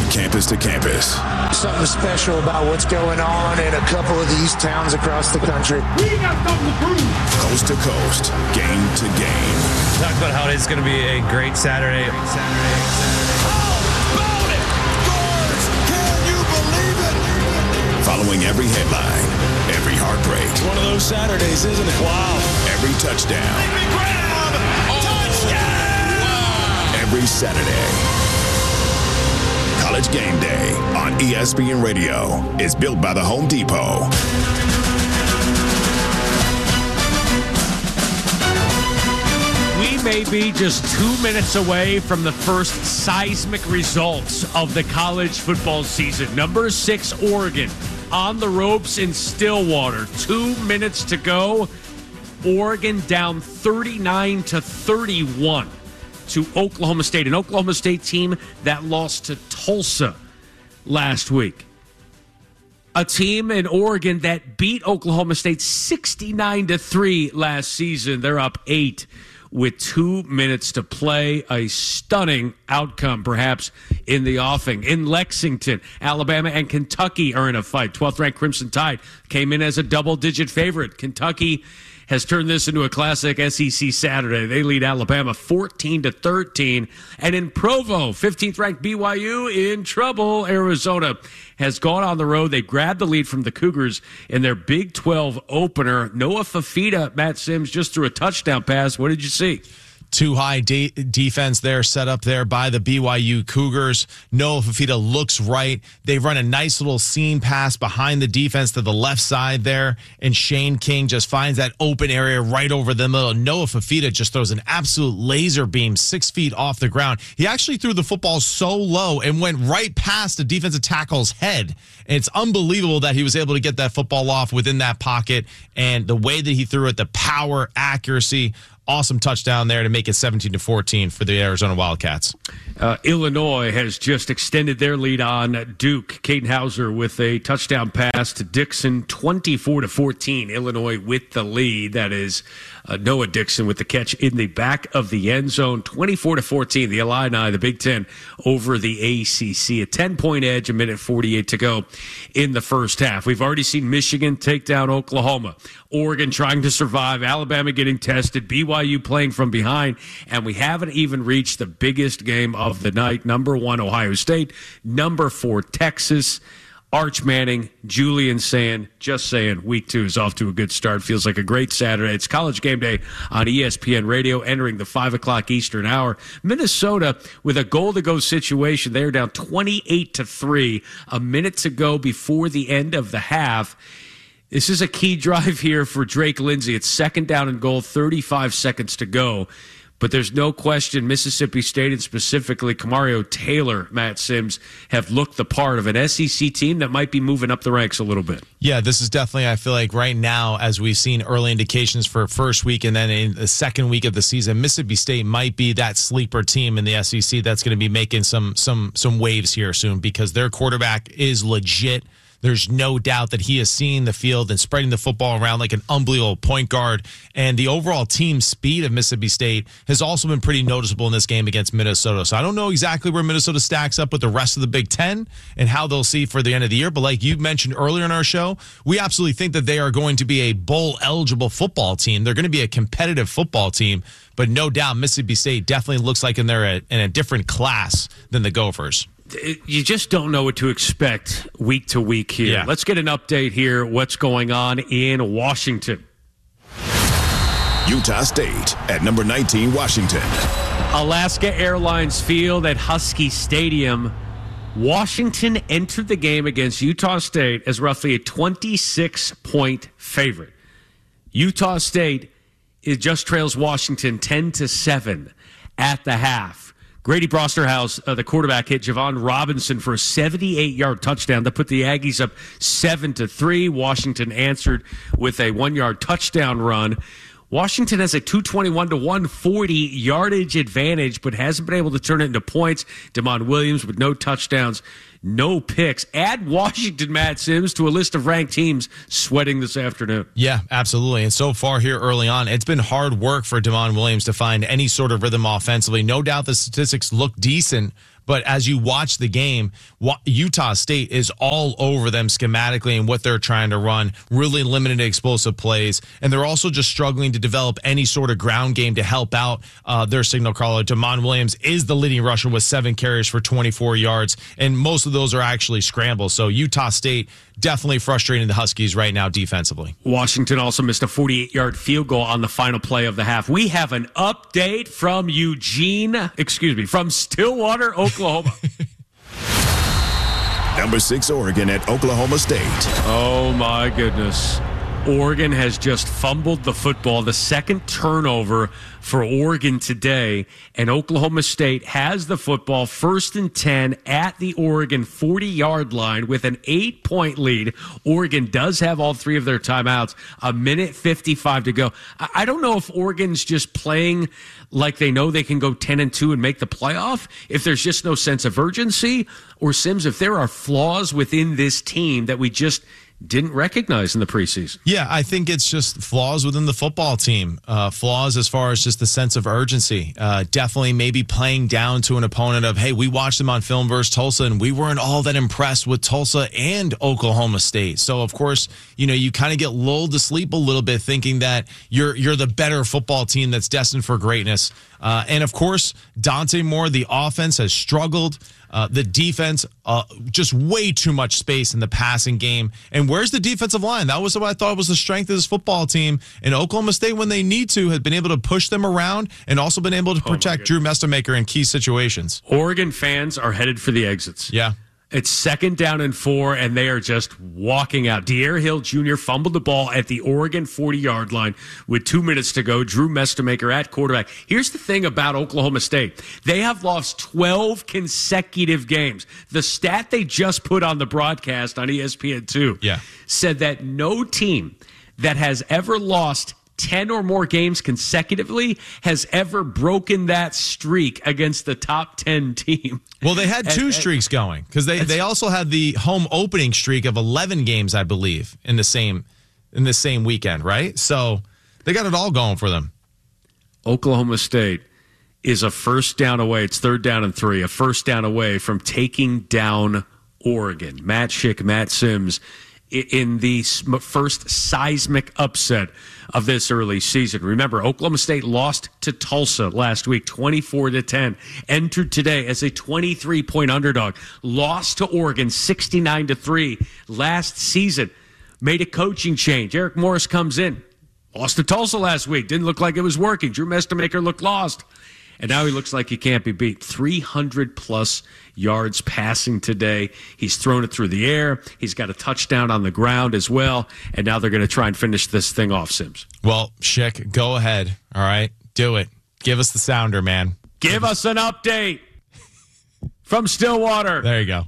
campus to campus. Something special about what's going on in a couple of these towns across the country. We got something to prove. Coast to coast, game to game. Talk about how it's going to be a great Saturday. Following every headline, every heartbreak. One of those Saturdays, isn't it? Wow. Every touchdown. Touchdown! Wow. Every Saturday. College Game Day on ESPN Radio is built by the Home Depot. We may be just 2 minutes away from the first seismic results of the college football season. Number 6, Oregon, on the ropes in Stillwater. 2 minutes to go. Oregon down 39-31 to Oklahoma State, an Oklahoma State team that lost to Tulsa last week. A team in Oregon that beat Oklahoma State 69-3 last season. They're up 8 with 2 minutes to play. A stunning outcome, perhaps, in the offing. In Lexington, Alabama and Kentucky are in a fight. 12th-ranked Crimson Tide came in as a double-digit favorite. Kentucky has turned this into a classic SEC Saturday. They lead Alabama 14-13. And in Provo, 15th-ranked BYU in trouble. Arizona has gone on the road. They grabbed the lead from the Cougars in their Big 12 opener. Noah Fifita, Matt Sims, just threw a touchdown pass. What did you see? Too high defense there, set up there by the BYU Cougars. Noah Fifita looks right. They run a nice little seam pass behind the defense to the left side there, and Shane King just finds that open area right over the middle. Noah Fifita just throws an absolute laser beam 6 feet off the ground. He actually threw the football so low and went right past the defensive tackle's head. And it's unbelievable that he was able to get that football off within that pocket, and the way that he threw it, the power, accuracy. Awesome touchdown there to make it 17-14 for the Arizona Wildcats. Illinois has just extended their lead on Duke. Caden Hauser with a touchdown pass to Dixon, 24-14. Illinois with the lead. That is Noah Dixon with the catch in the back of the end zone, 24-14. The Illini, the Big Ten, over the ACC. A 10-point edge, 1:48 to go in the first half. We've already seen Michigan take down Oklahoma. Oregon trying to survive. Alabama getting tested. BYU playing from behind. And we haven't even reached the biggest game of the night. Number 1, Ohio State. Number 4, Texas. Arch Manning, Julian saying, just saying, week 2 is off to a good start. Feels like a great Saturday. It's College Game Day on ESPN Radio, entering the 5 o'clock Eastern hour. Minnesota with a goal-to-go situation. They are down 28-3. A minute to go before the end of the half. This is a key drive here for Drake Lindsay. It's 2nd down and goal, 35 seconds to go. But there's no question Mississippi State and specifically Kamario Taylor, Matt Sims, have looked the part of an SEC team that might be moving up the ranks a little bit. Yeah, this is definitely, I feel like right now, as we've seen early indications for first week and then in the second week of the season, Mississippi State might be that sleeper team in the SEC that's going to be making some waves here soon because their quarterback is legit. There's no doubt that he is seeing the field and spreading the football around like an unbelievable point guard. And the overall team speed of Mississippi State has also been pretty noticeable in this game against Minnesota. So I don't know exactly where Minnesota stacks up with the rest of the Big Ten and how they'll see for the end of the year. But like you mentioned earlier in our show, we absolutely think that they are going to be a bowl-eligible football team. They're going to be a competitive football team. But no doubt Mississippi State definitely looks like they're in a different class than the Gophers. You just don't know what to expect week to week here. Yeah. Let's get an update here. What's going on in Washington? Utah State at number 19, Washington. Alaska Airlines Field at Husky Stadium. Washington entered the game against Utah State as roughly a 26-point favorite. Utah State just trails Washington 10-7 at the half. Grady Brosterhouse, the quarterback, hit Javon Robinson for a 78-yard touchdown that put the Aggies up 7-3. Washington answered with a 1-yard touchdown run. Washington has a 221-140 yardage advantage, but hasn't been able to turn it into points. Damon Williams with no touchdowns, no picks. Add Washington, Matt Sims, to a list of ranked teams sweating this afternoon. Yeah, absolutely. And so far here early on, it's been hard work for Damon Williams to find any sort of rhythm offensively. No doubt the statistics look decent, But as you watch the game, Utah State is all over them schematically and what they're trying to run, really limited explosive plays. And they're also just struggling to develop any sort of ground game to help out their signal caller. Damon Williams is the leading rusher with 7 carries for 24 yards, and most of those are actually scrambles. So Utah State definitely frustrating the Huskies right now defensively. Washington also missed a 48-yard field goal on the final play of the half. We have an update from from Stillwater, Oklahoma. Number 6, Oregon at Oklahoma State. Oh, my goodness. Oregon has just fumbled the football, the second turnover for Oregon today, and Oklahoma State has the football 1st and 10 at the Oregon 40-yard line with an 8-point lead. Oregon does have all 3 of their timeouts, a minute 55 to go. I don't know if Oregon's just playing like they know they can go 10-2 and make the playoff, if there's just no sense of urgency, or Sims, if there are flaws within this team that we just didn't recognize in the preseason. Yeah, I think it's just flaws within the football team. Flaws as far as just the sense of urgency. Definitely maybe playing down to an opponent of, hey, we watched them on film versus Tulsa, and we weren't all that impressed with Tulsa and Oklahoma State. So, of course, you kind of get lulled to sleep a little bit thinking that you're the better football team that's destined for greatness. And, of course, Dante Moore, the offense has struggled. The defense, just way too much space in the passing game. And where's the defensive line? That was what I thought was the strength of this football team. And Oklahoma State, when they need to, has been able to push them around and also been able to protect Drew Mestemaker in key situations. Oregon fans are headed for the exits. Yeah. It's 2nd down and 4, and they are just walking out. De'Aaron Hill Jr. fumbled the ball at the Oregon 40-yard line with 2 minutes to go. Drew Mestemaker at quarterback. Here's the thing about Oklahoma State. They have lost 12 consecutive games. The stat they just put on the broadcast on ESPN2 said that no team that has ever lost 10 or more games consecutively has ever broken that streak against the top 10 team. Well, they had 2 streaks going because they also had the home opening streak of 11 games, I believe, in the same weekend, right? So they got it all going for them. Oklahoma State is a 1st down away. It's 3rd down and 3, a 1st down away from taking down Oregon. Matt Schick, Matt Sims in the first seismic upset of this early season. Remember, Oklahoma State lost to Tulsa last week, 24-10. Entered today as a 23-point underdog. Lost to Oregon, 69-3 last season. Made a coaching change. Eric Morris comes in. Lost to Tulsa last week. Didn't look like it was working. Drew Mestemaker looked lost. And now he looks like he can't be beat. 300-plus yards passing today. He's thrown it through the air. He's got a touchdown on the ground as well. And now they're going to try and finish this thing off, Sims. Well, Schick, go ahead. All right? Do it. Give us the sounder, man. Give us an update from Stillwater. There you go.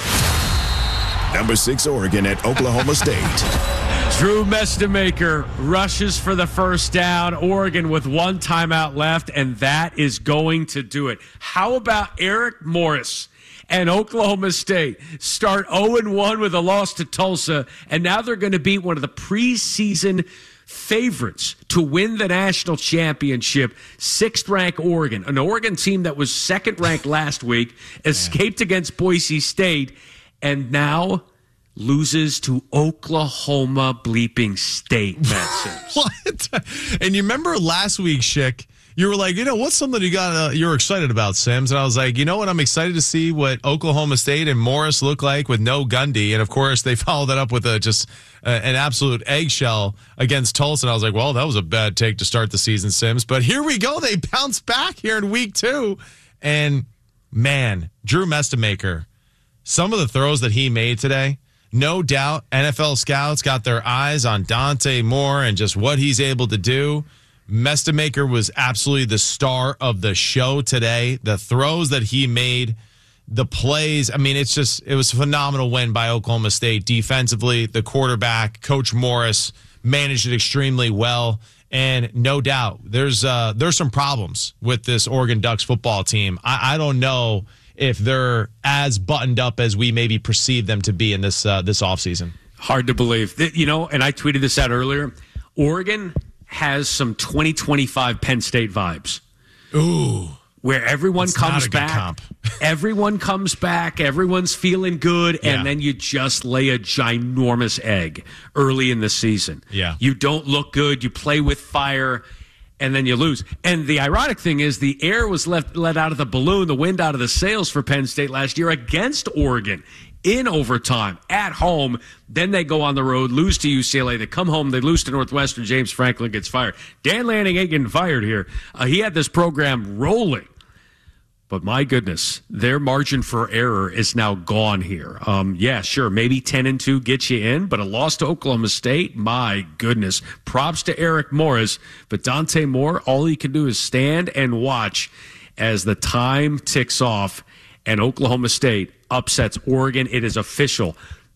Number 6, Oregon at Oklahoma State. Drew Mestemaker rushes for the 1st down. Oregon with 1 timeout left, and that is going to do it. How about Eric Morris and Oklahoma State start 0-1 with a loss to Tulsa, and now they're going to beat one of the preseason favorites to win the national championship, 6th-ranked Oregon, an Oregon team that was 2nd-ranked last week, escaped against Boise State, and now loses to Oklahoma bleeping State, Matt Sims. What? And you remember last week, Schick, you were like, what's something you're excited about, Sims? And I was like, you know what? I'm excited to see what Oklahoma State and Morris look like with no Gundy. And, of course, they followed that up with an absolute eggshell against Tulsa. And I was like, well, that was a bad take to start the season, Sims. But here we go. They bounce back here in week 2. And, man, Drew Mestemaker, some of the throws that he made today, no doubt NFL scouts got their eyes on Dante Moore and just what he's able to do. Mestemaker was absolutely the star of the show today. The throws that he made, the plays, I mean, it was a phenomenal win by Oklahoma State defensively. The quarterback, Coach Morris, managed it extremely well. And no doubt, there's some problems with this Oregon Ducks football team. I don't know if they're as buttoned up as we maybe perceive them to be in this offseason. Hard to believe. And I tweeted this out earlier. Oregon has some 2025 Penn State vibes. Ooh. where everyone It's comes not a good back. comp. Everyone comes back. Everyone's feeling good. Yeah. And then you just lay a ginormous egg early in the season. Yeah. You don't look good. You play with fire. And then you lose. And the ironic thing is the air was let out of the balloon, the wind out of the sails for Penn State last year against Oregon in overtime at home. Then they go on the road, lose to UCLA. They come home, they lose to Northwestern. James Franklin gets fired. Dan Lanning ain't getting fired here. He had this program rolling. But my goodness, their margin for error is now gone here. Yeah, sure, maybe 10-2 gets you in, but a loss to Oklahoma State, my goodness. Props to Eric Morris, but Dante Moore, all he can do is stand and watch as the time ticks off and Oklahoma State upsets Oregon. It is official.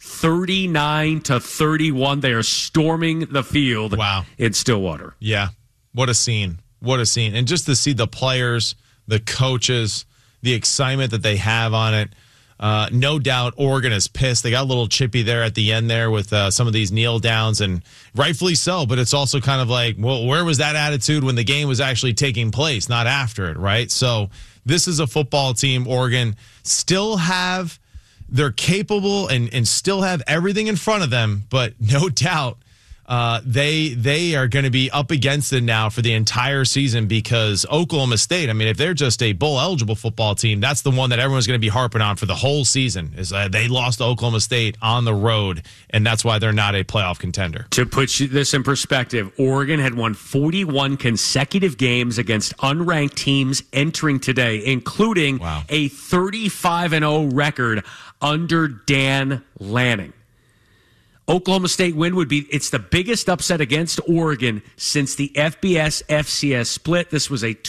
39-31. They are storming the field in Stillwater. Yeah. What a scene. What a scene. And just to see the players, the coaches, the excitement that they have on it. No doubt Oregon is pissed. They got a little chippy there at the end there with some of these kneel downs, and rightfully so, but it's also kind of like, well, where was that attitude when the game was actually taking place, not after it, right? So this is a football team, Oregon, they're capable and still have everything in front of them, but no doubt they are going to be up against it now for the entire season because Oklahoma State, I mean, if they're just a bowl-eligible football team, that's the one that everyone's going to be harping on for the whole season, is they lost to Oklahoma State on the road, and that's why they're not a playoff contender. To put this in perspective, Oregon had won 41 consecutive games against unranked teams entering today, including a 35-0 record under Dan Lanning. Oklahoma State win it's the biggest upset against Oregon since the FBS-FCS split. This was a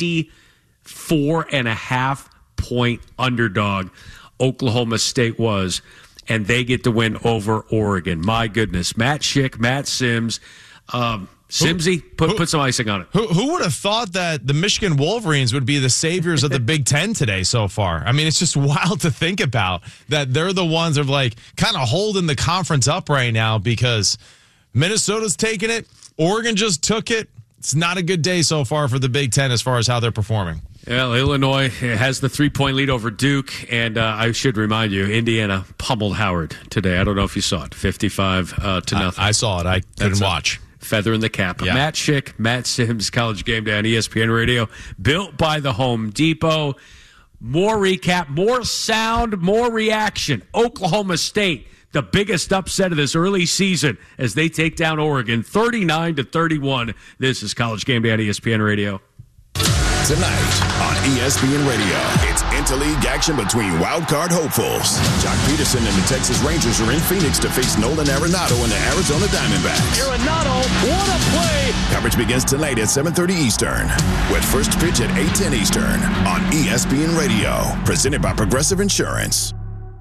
24.5-point underdog Oklahoma State was, and they get to win over Oregon. My goodness. Matt Schick, Matt Sims, Simsy, put some icing on it. Who would have thought that the Michigan Wolverines would be the saviors of the Big Ten today so far? I mean, it's just wild to think about that they're the ones that are like kind of holding the conference up right now because Minnesota's taking it. Oregon just took it. It's not a good day so far for the Big Ten as far as how they're performing. Well, Illinois has the 3-point lead over Duke, and I should remind you, Indiana pummeled Howard today. I don't know if you saw it, 55-0. I saw it. I couldn't watch. Feather in the cap. Yeah. Matt Schick, Matt Sims, College Game Day on ESPN Radio, built by the Home Depot. More recap, more sound, more reaction. Oklahoma State, the biggest upset of this early season as they take down Oregon, 39-31. This is College Game Day on ESPN Radio. Tonight on ESPN Radio, it's interleague action between wildcard hopefuls. Jock Peterson and the Texas Rangers are in Phoenix to face Nolan Arenado and the Arizona Diamondbacks. Arenado, what a play! Coverage begins tonight at 7:30 Eastern, with first pitch at 8:10 Eastern on ESPN Radio, presented by Progressive Insurance.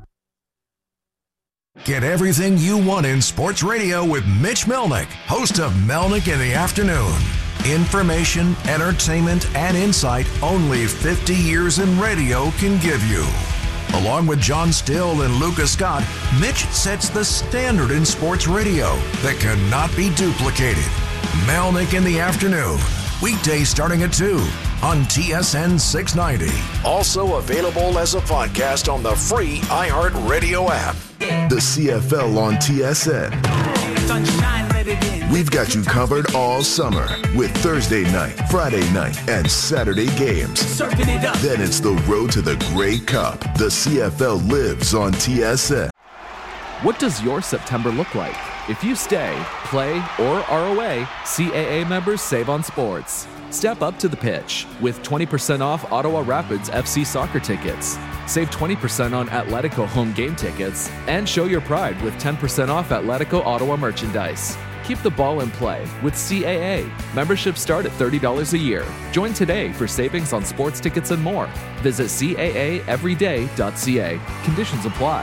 Get everything you want in sports radio with Mitch Melnick, host of Melnick in the Afternoon. Information, entertainment, and insight only 50 years in radio can give you. Along with John Still and Lucas Scott, Mitch sets the standard in sports radio that cannot be duplicated. Melnick in the Afternoon, weekdays starting at 2 on TSN 690. Also available as a podcast on the free iHeartRadio app. The CFL on TSN. We've got you covered all summer with Thursday night, Friday night, and Saturday games. Then it's the road to the Grey Cup. The CFL lives on TSN. What does your September look like? If you stay, play, or are away, CAA members save on sports. Step up to the pitch with 20% off Ottawa Rapids FC soccer tickets. Save 20% on Atletico home game tickets and show your pride with 10% off Atletico Ottawa merchandise. Keep the ball in play with CAA. Memberships start at $30 a year. Join today for savings on sports tickets and more. Visit CAAeveryday.ca. Conditions apply.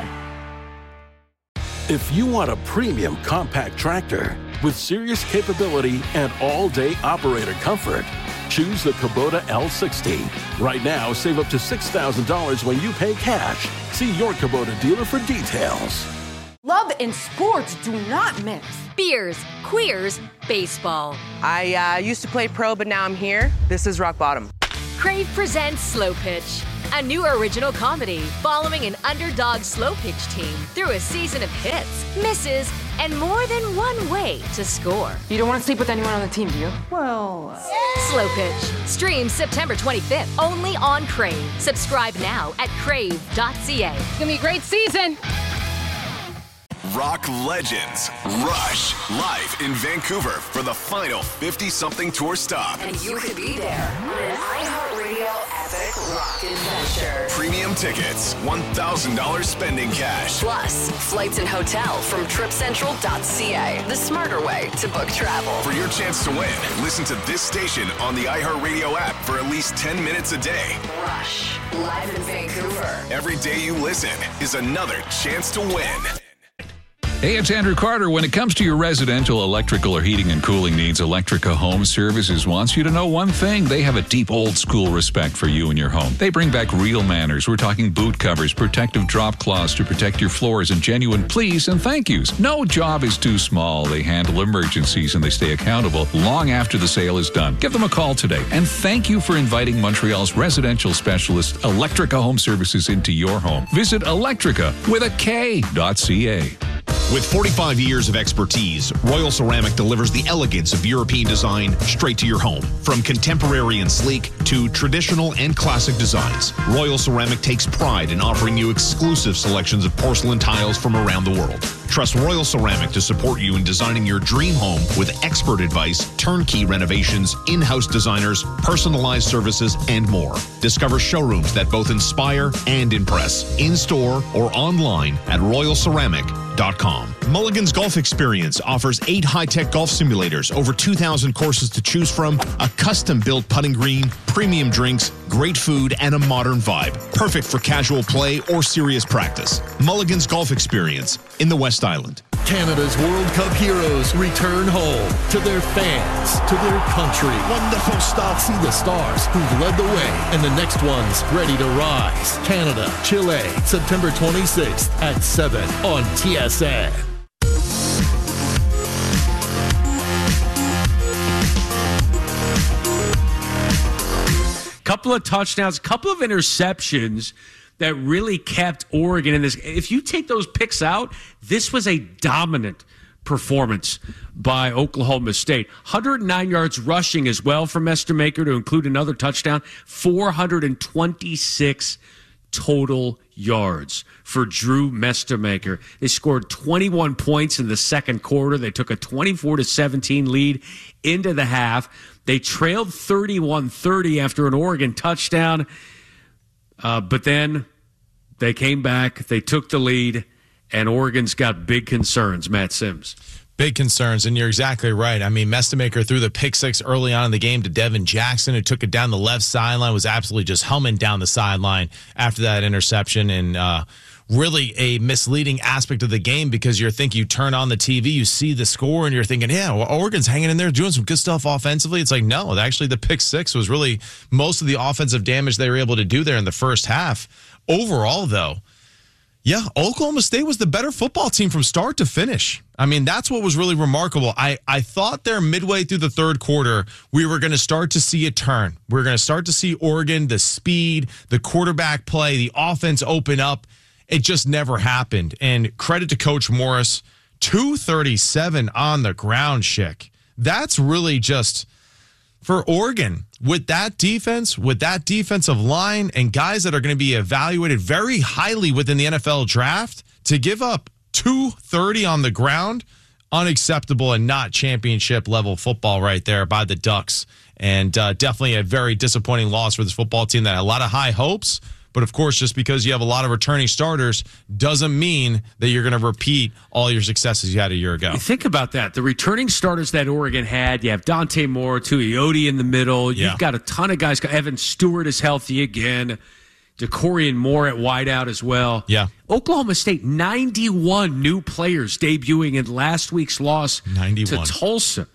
If you want a premium compact tractor with serious capability and all-day operator comfort, choose the Kubota L60. Right now, save up to $6,000 when you pay cash. See your Kubota dealer for details. Love and sports do not mix. Beers, queers, baseball. I used to play pro, but now I'm here. This is rock bottom. Crave presents Slow Pitch, a new original comedy following an underdog slow pitch team through a season of hits, misses, and more than one way to score. You don't want to sleep with anyone on the team, do you? Well, Slow Pitch streams September 25th only on Crave. Subscribe now at crave.ca. It's gonna be a great season. Rock legends Rush live in Vancouver for the final 50-something tour stop. And you could be there on an iHeartRadio epic rock adventure. Premium tickets, $1,000 spending cash. Plus, flights and hotel from tripcentral.ca, the smarter way to book travel. For your chance to win, listen to this station on the iHeartRadio app for at least 10 minutes a day. Rush, live in Vancouver. Every day you listen is another chance to win. Hey, it's Andrew Carter. When it comes to your residential electrical or heating and cooling needs, Electrica Home Services wants you to know one thing. They have a deep old-school respect for you and your home. They bring back real manners. We're talking boot covers, protective drop cloths to protect your floors, and genuine please and thank yous. No job is too small. They handle emergencies, and they stay accountable long after the sale is done. Give them a call today. And thank you for inviting Montreal's residential specialist, Electrica Home Services, into your home. Visit Electrica with a K.ca. With 45 years of expertise, Royal Ceramic delivers the elegance of European design straight to your home. From contemporary and sleek to traditional and classic designs, Royal Ceramic takes pride in offering you exclusive selections of porcelain tiles from around the world. Trust Royal Ceramic to support you in designing your dream home with expert advice, turnkey renovations, in-house designers, personalized services, and more. Discover showrooms that both inspire and impress, in-store or online at royalceramic.com. Mulligan's Golf Experience offers 8 high-tech golf simulators, over 2,000 courses to choose from, a custom-built putting green, premium drinks, great food, and a modern vibe. Perfect for casual play or serious practice. Mulligan's Golf Experience in the West Island. Canada's World Cup heroes return home to their fans, to their country. Wonderful start. See the stars who've led the way and the next ones ready to rise. Canada, Chile, September 26th at 7 on TSN. Couple of touchdowns, couple of interceptions that really kept Oregon in this. If you take those picks out, this was a dominant performance by Oklahoma State. 109 yards rushing as well from Mestemaker to include another touchdown. 426 total yards for Drew Mestemaker. They scored 21 points in the second quarter. They took a 24-17 lead into the half. They trailed 31-30 after an Oregon touchdown. But then they came back, they took the lead, and Oregon's got big concerns, Matt Sims. Big concerns, and you're exactly right. I mean, Mestemaker threw the pick six early on in the game to Devin Jackson, who took it down the left sideline, was absolutely just humming down the sideline after that interception, and really a misleading aspect of the game because you turn on the TV, you see the score, and you're thinking, yeah, well, Oregon's hanging in there doing some good stuff offensively. It's like, no, actually the pick six was really most of the offensive damage they were able to do there in the first half. Overall, though, yeah, Oklahoma State was the better football team from start to finish. I mean, that's what was really remarkable. I thought there midway through the third quarter, we were going to start to see a turn. We were going to start to see Oregon, the speed, the quarterback play, the offense open up. It just never happened. And credit to Coach Morris, 237 on the ground, Schick. That's really just for Oregon. With that defense, with that defensive line, and guys that are going to be evaluated very highly within the NFL draft, to give up 230 on the ground, unacceptable and not championship level football right there by the Ducks. And definitely a very disappointing loss for this football team that had a lot of high hopes. But, of course, just because you have a lot of returning starters doesn't mean that you're going to repeat all your successes you had a year ago. Think about that. The returning starters that Oregon had, you have Dante Moore, Tuioti in the middle. You've got a ton of guys. Evan Stewart is healthy again. DeCorian Moore at wideout as well. Yeah. Oklahoma State, 91 new players debuting in last week's loss 91. to Tulsa.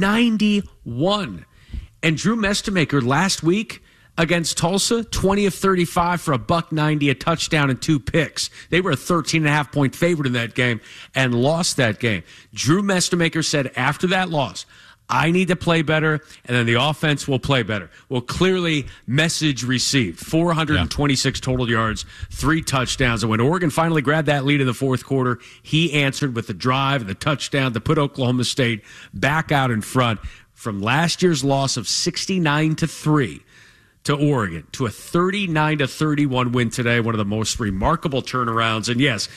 91. And Drew Mestemaker last week against Tulsa, 20 of 35 for $190, a touchdown and 2 picks. They were a 13.5-point favorite in that game and lost that game. Drew Mestemaker said after that loss, I need to play better, and then the offense will play better. Well, clearly, message received. 426 total yards, 3 touchdowns. And when Oregon finally grabbed that lead in the fourth quarter, he answered with the drive and the touchdown to put Oklahoma State back out in front from last year's loss of 69-3 to Oregon to a 39-31 win today. One of the most remarkable turnarounds. And yes,